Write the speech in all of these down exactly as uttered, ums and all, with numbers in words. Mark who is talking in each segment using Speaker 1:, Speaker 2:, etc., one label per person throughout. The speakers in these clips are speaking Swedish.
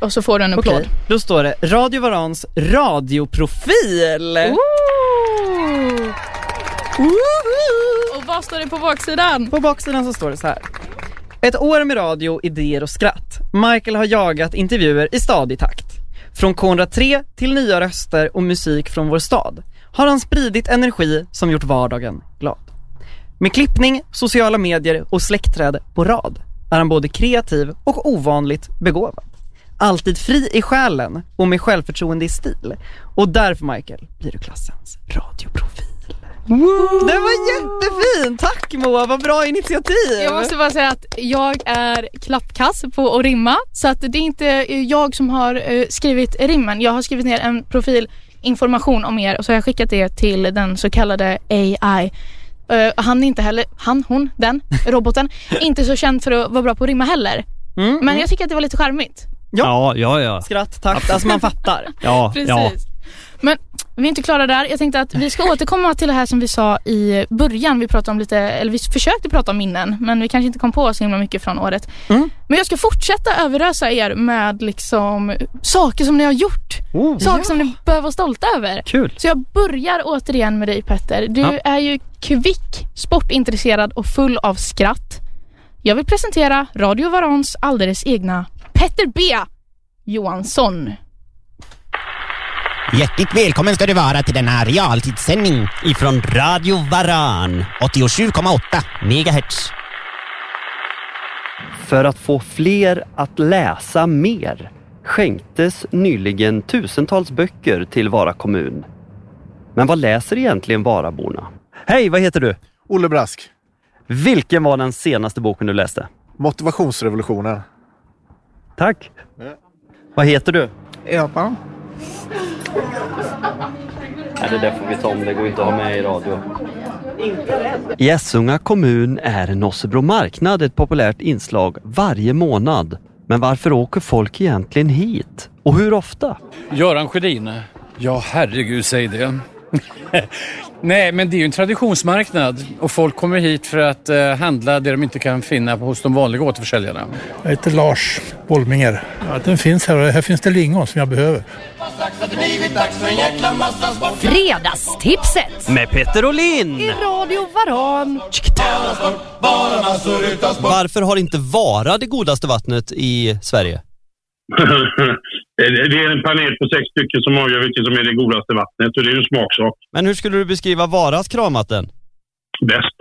Speaker 1: och så får du en applåd.
Speaker 2: Okej, då står det Radio Varans radioprofil.
Speaker 1: Ooh. Ooh. Och vad står det på baksidan?
Speaker 2: På baksidan så står det så här: ett år med radio, idéer och skratt. Michael har jagat intervjuer i stadig takt. Från K hundra tre till nya röster och musik från vår stad har han spridit energi som gjort vardagen glad. Med klippning, sociala medier och släktträd på rad är han både kreativ och ovanligt begåvad. Alltid fri i själen och med självförtroende i stil. Och därför, Michael, blir du klassens radioprofil. Woo! Det var jättefint! Tack Moa, vad bra initiativ!
Speaker 1: Jag måste bara säga att jag är klappkass på att rimma. Så att det är inte jag som har uh, skrivit rimmen. Jag har skrivit ner en profilinformation om er och så har jag skickat det till den så kallade A I. Uh, han är inte heller, han, hon, den, roboten, inte så känd för att vara bra på att rimma heller. Mm, Men mm. jag tycker att det var lite charmigt.
Speaker 3: Ja, ja, ja.
Speaker 2: Skratt, takt, alltså man fattar.
Speaker 3: Ja,
Speaker 1: precis.
Speaker 3: Ja.
Speaker 1: Men vi är inte klara där. Jag tänkte att vi ska återkomma till det här som vi sa i början. Vi pratade om lite, eller vi försökte prata om minnen, men vi kanske inte kom på så himla mycket från året. Mm. Men jag ska fortsätta överösa er med liksom saker som ni har gjort. Oh, saker ja. som ni behöver vara stolta över.
Speaker 3: Kul.
Speaker 1: Så jag börjar återigen med dig, Petter. Du ja. är ju kvick, sportintresserad och full av skratt. Jag vill presentera Radio Varans alldeles egna Petter B. Johansson.
Speaker 4: Hjärtligt välkommen ska du vara till denna realtidssändning ifrån Radio Varan åttiosju komma åtta megahertz.
Speaker 5: För att få fler att läsa mer skänktes nyligen tusentals böcker till Vara kommun. Men vad läser egentligen Varaborna? Hej, vad heter du?
Speaker 6: Olle Brask.
Speaker 5: Vilken var den senaste boken du läste?
Speaker 6: Motivationsrevolutionen.
Speaker 5: Tack. Ja. Vad heter du?
Speaker 6: Ebba.
Speaker 5: Nej, det där får vi ta om, det går inte att ha med i radio. I Essunga kommun är Nossebro marknad ett populärt inslag varje månad. Men varför åker folk egentligen hit? Och hur ofta?
Speaker 7: Göran Sjödin. Ja, herregud, säg det. Nej, men det är ju en traditionsmarknad och folk kommer hit för att eh, handla det de inte kan finna hos de vanliga återförsäljarna.
Speaker 8: Jag heter Lars Bolminger. Ja, den finns här och här finns det lingon som jag behöver.
Speaker 9: Fredagstipset
Speaker 5: med Petter och Linn
Speaker 9: i Radio Varan.
Speaker 3: Varför har inte Vara det godaste vattnet i Sverige?
Speaker 10: Det är en panel på sex stycken som avgör vilket som är det godaste vattnet, och det är en smaksak.
Speaker 3: Men hur skulle du beskriva Varas kranvatten?
Speaker 10: Bäst.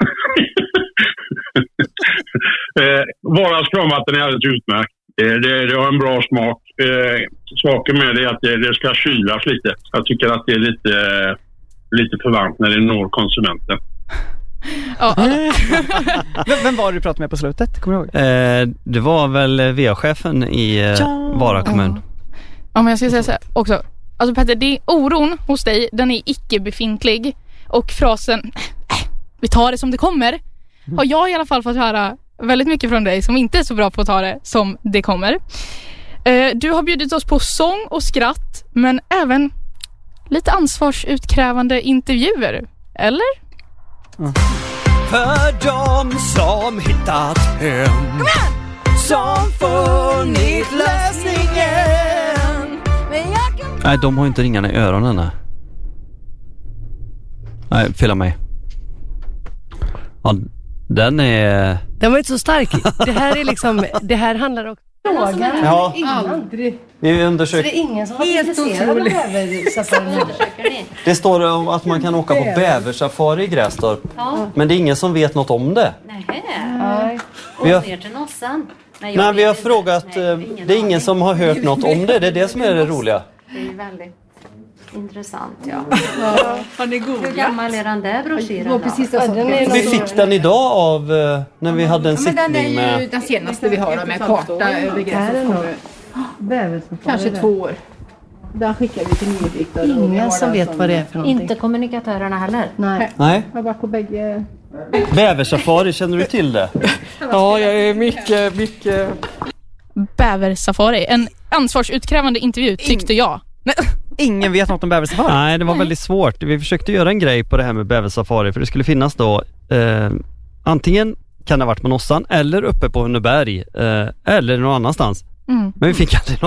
Speaker 10: eh, Varas kranvatten är alldeles utmärkt. Eh, det, det har en bra smak. Eh, smaken med det är att det, det ska kylas lite. Jag tycker att det är lite, eh, lite för varmt när det når konsumenten.
Speaker 1: Ja.
Speaker 2: vem, vem var det du pratade med på slutet? Kommer du ihåg?
Speaker 3: Eh, det var väl V A-chefen i eh, ja. Vara kommun.
Speaker 1: Ja, men jag ska säga så här också. Alltså Petter, det är oron hos dig, den är icke-befintlig. Och frasen, äh, vi tar det som det kommer, har jag i alla fall fått höra väldigt mycket från dig som inte är så bra på att ta det som det kommer. Eh, du har bjudit oss på sång och skratt, men även lite ansvarsutkrävande intervjuer, eller?
Speaker 3: Mm. För de som hittat hem, som funnit lösningen. Kan... Nej, de har ju inte ringarna i öronen. Nej, fylla mig. Ja, den är...
Speaker 9: Den var inte så stark. Det här är liksom, det här handlar också frågan.
Speaker 3: Ja.
Speaker 9: Aldrig.
Speaker 3: Vi undersöker.
Speaker 9: Så det är ingen som har intresserad av bäversafari.
Speaker 3: Det står om att man kan åka på bäversafari i Grästorp. Ja. Men det är ingen som vet något om det.
Speaker 11: Nej.
Speaker 3: Vi har,
Speaker 11: ner till Nossan.
Speaker 3: Nej, nej vi har frågat. Nej, det, är ingen, det är ingen som har hört något om det. Det är det som är det roliga.
Speaker 11: Det är väldigt intressant, ja.
Speaker 9: Ja. Har ni googlat?
Speaker 11: Hur gammal är den där broschyren
Speaker 9: då?
Speaker 3: Vi fick den idag av när vi hade en ja, sittning med...
Speaker 12: Den är ju den senaste vi har med karta över Grästorp. Kanske två år. Den skickar vi till nyhetsdiktor.
Speaker 9: Ingen som vet vad det är för någonting.
Speaker 11: Inte kommunikatörerna heller.
Speaker 9: Nej.
Speaker 3: Nej.
Speaker 12: Jag har varit på bägge.
Speaker 3: Bäversafari, känner du till det?
Speaker 12: Ja, jag är mycket, mycket...
Speaker 1: Bäversafari. En ansvarsutkrävande intervju, tyckte jag.
Speaker 2: Ingen vet något om bäversafari.
Speaker 3: Nej, det var väldigt svårt. Vi försökte göra en grej på det här med bäversafari, för det skulle finnas då eh, antingen kan det ha varit på Nossan eller uppe på Hunneberg eh, eller någon annanstans. Mm. Men vi fick aldrig